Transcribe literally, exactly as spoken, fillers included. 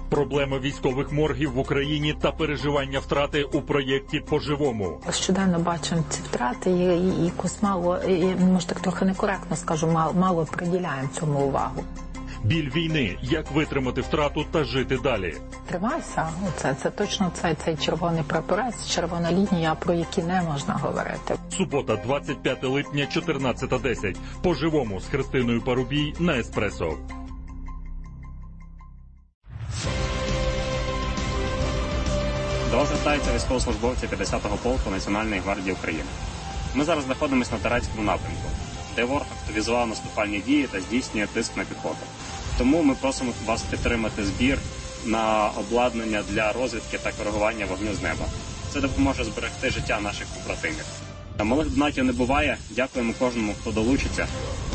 Проблеми військових моргів в Україні та переживання втрати у проєкті «По-живому». Щоденно бачимо ці втрати і, і якось мало, і, може так трохи некоректно скажу, мало, мало приділяємо цьому увагу. Біль війни. Як витримати втрату та жити далі? Тримайся. Це, це точно цей, цей червоний прапорець, червона лінія, про які не можна говорити. Субота, двадцять п'яте липня, чотирнадцята десять. «По-живому» з Христиною Парубій на Еспресо. До вас звертаються військовослужбовці п'ятдесятого полку Національної гвардії України. Ми зараз знаходимося на Торецькому напрямку, де ворог активізував наступальні дії та здійснює тиск на піхоту. Тому ми просимо вас підтримати збір на обладнання для розвідки та коригування вогню з неба. Це допоможе зберегти життя наших побратимів. Малих донатів не буває. Дякуємо кожному, хто долучиться.